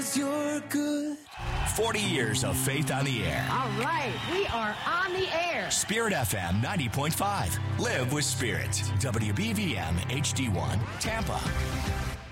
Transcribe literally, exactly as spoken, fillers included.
'cause you're good. forty years of faith on the air. All right, we are on the air. Spirit F M ninety point five. Live with Spirit. W B V M H D one, Tampa.